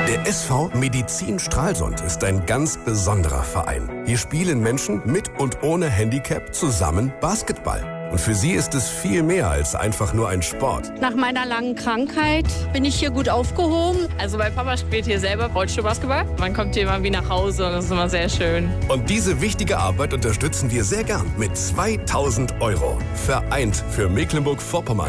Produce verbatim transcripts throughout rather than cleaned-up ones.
Der S V Medizin Stralsund ist ein ganz besonderer Verein. Hier spielen Menschen mit und ohne Handicap zusammen Basketball. Und für sie ist es viel mehr als einfach nur ein Sport. Nach meiner langen Krankheit bin ich hier gut aufgehoben. Also mein Papa spielt hier selber Rollstuhlbasketball. Man kommt hier immer wie nach Hause und das ist immer sehr schön. Und diese wichtige Arbeit unterstützen wir sehr gern mit zweitausend Euro. Vereint für Mecklenburg-Vorpommern.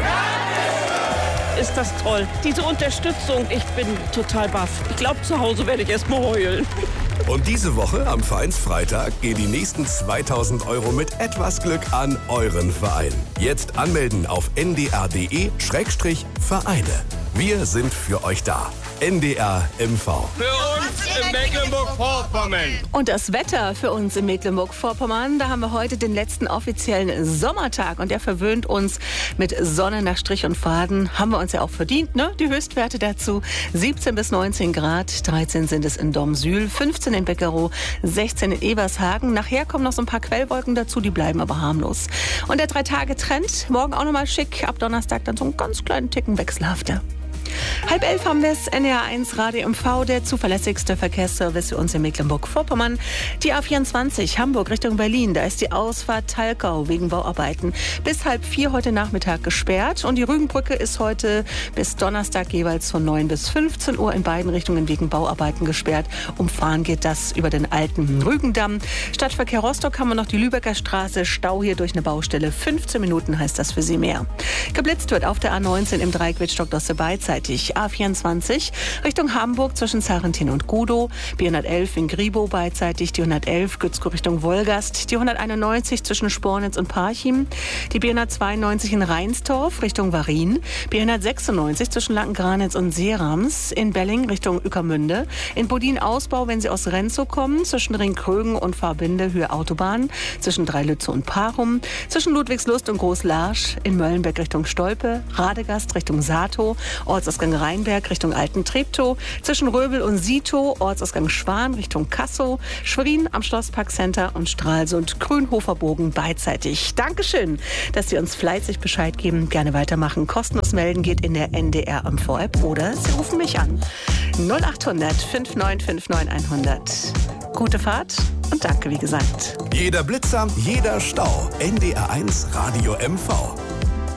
Ist das toll. Diese Unterstützung, ich bin total baff. Ich glaube, zu Hause werde ich erst mal heulen. Und diese Woche am Vereinsfreitag gehen die nächsten zweitausend Euro mit etwas Glück an euren Verein. Jetzt anmelden auf n d r punkt d e Schrägstrich Vereine. Wir sind für euch da. N D R M V. Für uns in Mecklenburg-Vorpommern. Und das Wetter für uns in Mecklenburg-Vorpommern, da haben wir heute den letzten offiziellen Sommertag und der verwöhnt uns mit Sonne nach Strich und Faden. Haben wir uns ja auch verdient, ne? Die Höchstwerte dazu siebzehn bis neunzehn Grad, dreizehn sind es in Domsühl, fünfzehn in Beckerow, sechzehn in Ebershagen. Nachher kommen noch so ein paar Quellwolken dazu, die bleiben aber harmlos. Und der Drei-Tage-Trend, morgen auch nochmal schick, ab Donnerstag dann so einen ganz kleinen Ticken wechselhafter. Halb elf haben wir es, N D R eins Radio M V, der zuverlässigste Verkehrsservice für uns in Mecklenburg-Vorpommern. Die A vierundzwanzig Hamburg Richtung Berlin, da ist die Ausfahrt Talkau wegen Bauarbeiten bis halb vier heute Nachmittag gesperrt. Und die Rügenbrücke ist heute bis Donnerstag jeweils von neun bis fünfzehn Uhr in beiden Richtungen wegen Bauarbeiten gesperrt. Umfahren geht das über den alten Rügendamm. Stadtverkehr Rostock haben wir noch die Lübecker Straße, Stau hier durch eine Baustelle. fünfzehn Minuten heißt das für Sie mehr. Geblitzt wird auf der A neunzehn im Dreieck Wittstock-Dosse beidseitig. A vierundzwanzig Richtung Hamburg zwischen Zarentin und Gudow, B hundertelf in Gribow beidseitig, die hundertelf Gützkow Richtung Wolgast, die hunderteinundneunzig zwischen Spornitz und Parchim, die B hundertzweiundneunzig in Reinstorf Richtung Varin, B hundertsechsundneunzig zwischen Lankengranitz und Seerams, in Belling Richtung Ueckermünde, in Bodin Ausbau, wenn Sie aus Renzow kommen, zwischen Ringkrögen und Fahrbinde Höhe Autobahn, zwischen Dreilütze und Parum, zwischen Ludwigslust und Großlarsch, in Möllenbeck Richtung Stolpe, Radegast Richtung Saatow, Ortsausgang Rheinberg Richtung Alten Treptow, zwischen Röbel und Sitow, Ortsausgang Schwan Richtung Kassow, Schwerin am Schlossparkcenter und Stralsund, Grünhofer-Bogen beidseitig. Dankeschön, dass Sie uns fleißig Bescheid geben. Gerne weitermachen. Kostenlos melden geht in der N D R M V App oder Sie rufen mich an. null achthundert fünf neun fünf neun hundert. Gute Fahrt und danke, wie gesagt. Jeder Blitzer, jeder Stau. N D R eins Radio M V.